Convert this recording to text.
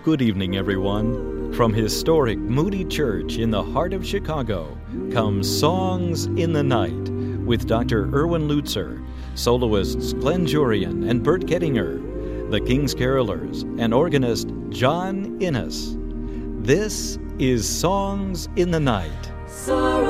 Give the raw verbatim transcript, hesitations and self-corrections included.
Good evening, everyone. From historic Moody Church in the heart of Chicago comes Songs in the Night with Doctor Erwin Lutzer, soloists Glenn Jurian and Bert Kettinger, the King's Carolers, and organist John Innes. This is Songs in the Night. Sorrow.